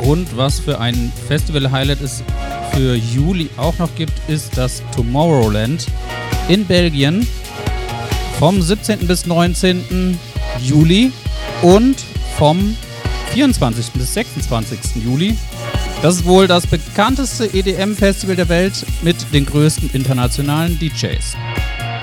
Und was für ein Festival-Highlight es für Juli auch noch gibt, ist das Tomorrowland in Belgien vom 17. bis 19. Juli und vom 24. bis 26. Juli. Das ist wohl das bekannteste EDM-Festival der Welt mit den größten internationalen DJs.